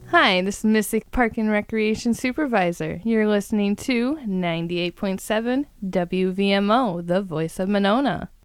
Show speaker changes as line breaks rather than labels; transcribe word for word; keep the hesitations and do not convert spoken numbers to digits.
Hi, this is Mystic Park and Recreation Supervisor. You're listening to ninety-eight point seven W V M O, the voice of Monona.